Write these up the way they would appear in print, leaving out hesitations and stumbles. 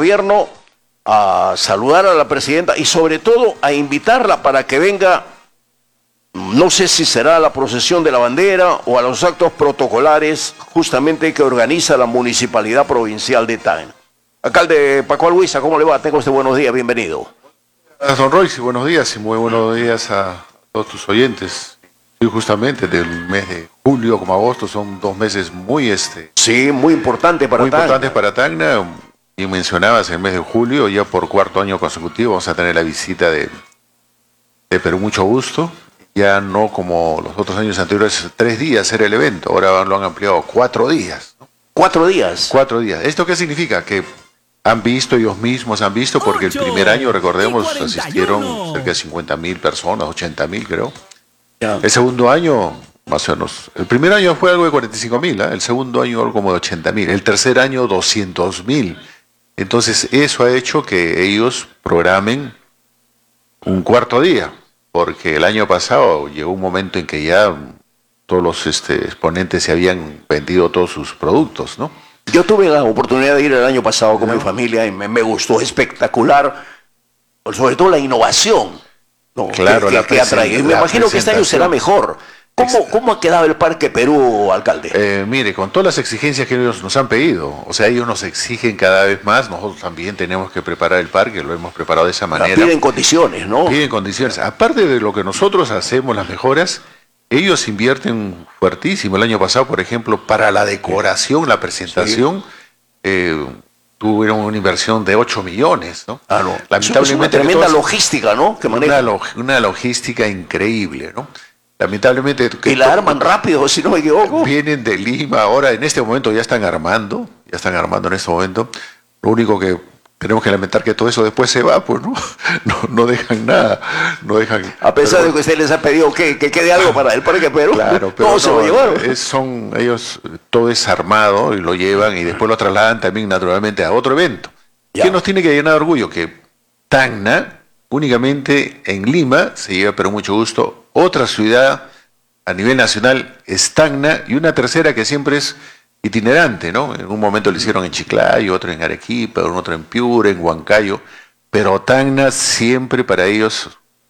gobierno a saludar a la presidenta y sobre todo a invitarla para que venga, no sé si será a la procesión de la bandera o a los actos protocolares justamente que organiza la Municipalidad Provincial de Tacna. Alcalde Paco Albuiza, ¿cómo le va? Tengo este buenos días, bienvenido. Don Royce, buenos días y muy buenos días a todos tus oyentes. Sí, justamente del mes de julio como agosto son 2 meses muy Sí, muy importante para Tacna. importantes para Tacna. Y mencionabas el mes de julio, ya por 4º año consecutivo vamos a tener la visita de Perú Mucho Gusto. Ya no como los otros años anteriores, 3 días era el evento, ahora lo han ampliado a 4 días. ¿No? 4 días. 4 días. ¿Esto qué significa? Que ellos mismos han visto, porque el primer año, recordemos, asistieron cerca de 50.000 personas, 80.000 creo. Ya. El segundo año, más o menos, el primer año fue algo de 45.000, el segundo año algo como de 80.000, el tercer año 200.000. Entonces eso ha hecho que ellos programen un 4º día, porque el año pasado llegó un momento en que ya todos los exponentes se habían vendido todos sus productos, ¿no? Yo tuve la oportunidad de ir el año pasado con mi familia y me gustó, espectacular, sobre todo la innovación, ¿no? Claro, que ha traído. Y me imagino que este año será mejor. ¿Cómo ha quedado el Parque Perú, alcalde? Mire, con todas las exigencias que ellos nos han pedido, o sea, ellos nos exigen cada vez más, nosotros también tenemos que preparar el parque, lo hemos preparado de esa manera. Piden condiciones, ¿no? Piden condiciones. Aparte de lo que nosotros hacemos, las mejoras, ellos invierten fuertísimo. El año pasado, por ejemplo, para la decoración, la presentación, tuvieron una inversión de 8 millones, ¿no? Ah, no. Lamentablemente, es una tremenda logística, ¿no? Que una logística increíble, ¿no? Lamentablemente... Y la arman rápido, si no me equivoco. Vienen de Lima, ahora en este momento ya están armando en este momento. Lo único que tenemos que lamentar que todo eso después se va, pues no dejan nada, no dejan... A pesar de que usted les ha pedido que quede algo para el Parque Perú, claro, pero todo se lo llevaron. Ellos, todo es armado y lo llevan y después lo trasladan también naturalmente a otro evento. ¿Qué nos tiene que llenar de orgullo? Que Tacna, únicamente en Lima, se lleva Perú Mucho Gusto. Otra ciudad a nivel nacional es Tacna y una tercera que siempre es itinerante, ¿no? En un momento lo hicieron en Chiclayo, otro en Arequipa, otro en Piura, en Huancayo, pero Tacna siempre para ellos,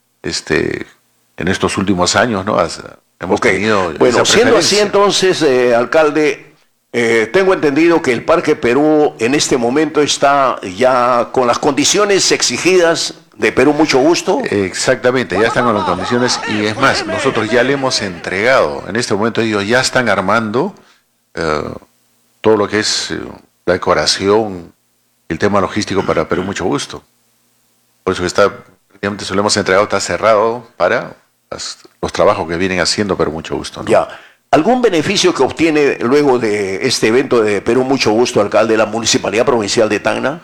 en estos últimos años, ¿no? Hemos tenido. Bueno, siendo así entonces, alcalde, tengo entendido que el Parque Perú en este momento está ya con las condiciones exigidas de Perú Mucho Gusto. Exactamente, ya están con las condiciones y es más, nosotros ya le hemos entregado, en este momento ellos ya están armando todo lo que es la decoración, el tema logístico para Perú Mucho Gusto. Por eso prácticamente se lo hemos entregado, está cerrado para los trabajos que vienen haciendo Perú Mucho Gusto, ¿no? Ya. ¿Algún beneficio que obtiene luego de este evento de Perú Mucho Gusto, alcalde, la Municipalidad Provincial de Tacna?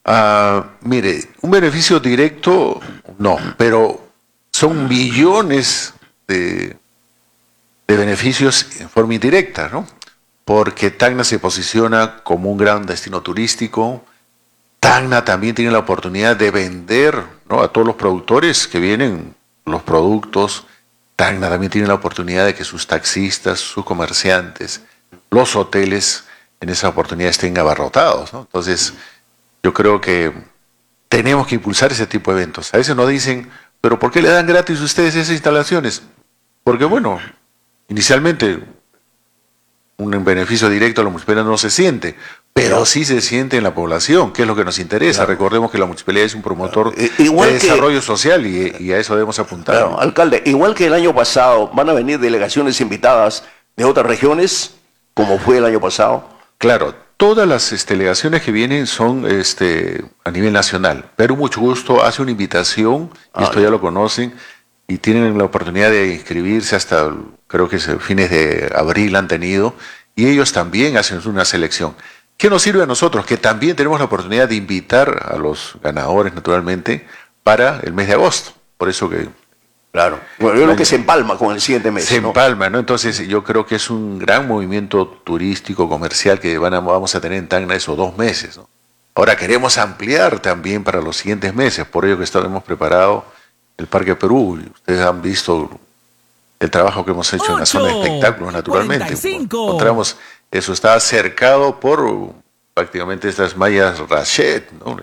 Mire, un beneficio directo no, pero son millones de beneficios en forma indirecta, ¿no? Porque Tacna se posiciona como un gran destino turístico. Tacna también tiene la oportunidad de vender, ¿no?, a todos los productores que vienen los productos. Tacna también tiene la oportunidad de que sus taxistas, sus comerciantes, los hoteles en esa oportunidad estén abarrotados, ¿no? Entonces, yo creo que tenemos que impulsar ese tipo de eventos. A veces nos dicen, pero ¿por qué le dan gratis a ustedes esas instalaciones? Porque, bueno, inicialmente un beneficio directo a la municipalidad no se siente, pero sí se siente en la población, que es lo que nos interesa. Claro. Recordemos que la municipalidad es un promotor de desarrollo social y a eso debemos apuntar. Claro, alcalde, igual que el año pasado, ¿van a venir delegaciones invitadas de otras regiones, como fue el año pasado? Claro, todas las delegaciones que vienen son a nivel nacional. Perú Mucho Gusto hace una invitación, y esto ya lo conocen, y tienen la oportunidad de inscribirse hasta, creo que fines de abril han tenido, y ellos también hacen una selección. ¿Qué nos sirve a nosotros? Que también tenemos la oportunidad de invitar a los ganadores, naturalmente, para el mes de agosto. Por eso que... Claro. Bueno, yo creo que se empalma con el siguiente mes. Se empalma, ¿no? Entonces yo creo que es un gran movimiento turístico, comercial que vamos a tener en Tacna esos 2 meses, ¿no? Ahora queremos ampliar también para los siguientes meses, por ello que hemos preparado el Parque Perú. Ustedes han visto el trabajo que hemos hecho en la zona de espectáculos, naturalmente. Encontramos, eso está cercado por prácticamente estas mallas Rachet, ¿no?